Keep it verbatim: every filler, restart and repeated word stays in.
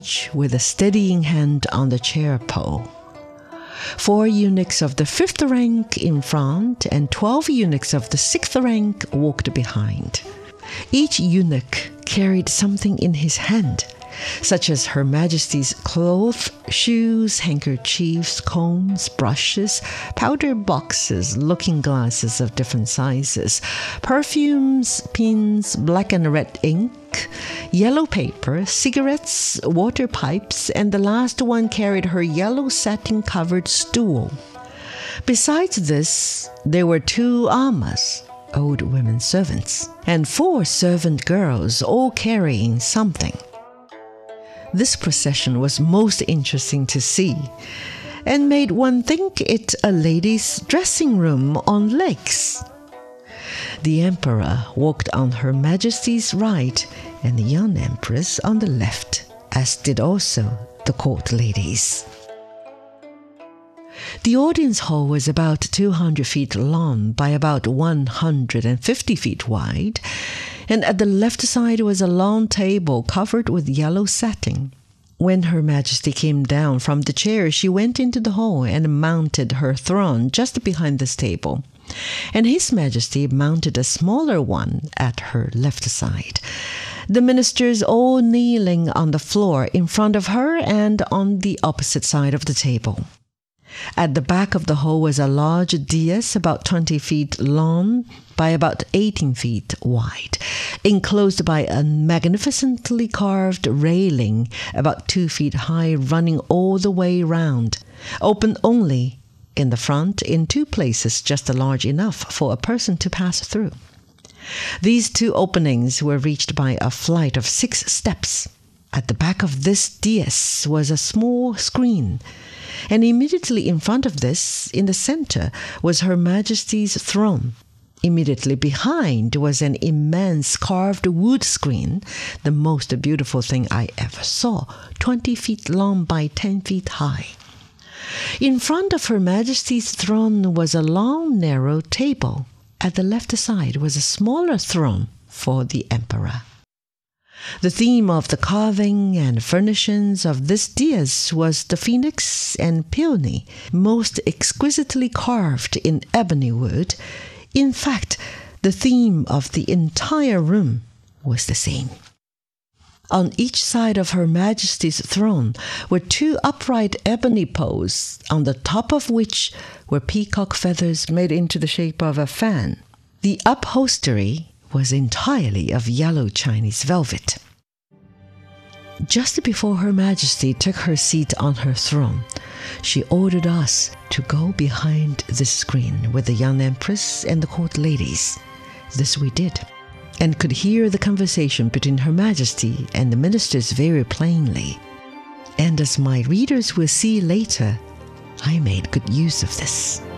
with a steadying hand on the chair pole. Four eunuchs of the fifth rank in front and twelve eunuchs of the sixth rank walked behind. Each eunuch carried something in his hand, such as Her Majesty's clothes, shoes, handkerchiefs, combs, brushes, powder boxes, looking glasses of different sizes, perfumes, pins, black and red ink, yellow paper, cigarettes, water pipes, and the last one carried her yellow satin-covered stool. Besides this, there were two amahs, old women servants, and four servant girls, all carrying something. This procession was most interesting to see, and made one think it a lady's dressing room on legs. The emperor walked on Her Majesty's right, and the young empress on the left, as did also the court ladies. The audience hall was about two hundred feet long by about one hundred fifty feet wide, and at the left side was a long table covered with yellow satin. When Her Majesty came down from the chair, she went into the hall and mounted her throne just behind this table, and His Majesty mounted a smaller one at her left side, the ministers all kneeling on the floor in front of her and on the opposite side of the table. At the back of the hall was a large dais about twenty feet long by about eighteen feet wide, enclosed by a magnificently carved railing about two feet high running all the way round, open only in the front in two places just large enough for a person to pass through. These two openings were reached by a flight of six steps. At the back of this dais was a small screen, and immediately in front of this, in the center, was Her Majesty's throne. Immediately behind was an immense carved wood screen, the most beautiful thing I ever saw, twenty feet long by ten feet high. In front of Her Majesty's throne was a long, narrow table. At the left side was a smaller throne for the emperor. The theme of the carving and furnishings of this dais was the phoenix and peony, most exquisitely carved in ebony wood. In fact, the theme of the entire room was the same. On each side of Her Majesty's throne were two upright ebony poles, on the top of which were peacock feathers made into the shape of a fan. The upholstery was entirely of yellow Chinese velvet. Just before Her Majesty took her seat on her throne, she ordered us to go behind this screen with the young empress and the court ladies. This we did, and could hear the conversation between Her Majesty and the ministers very plainly. And as my readers will see later, I made good use of this.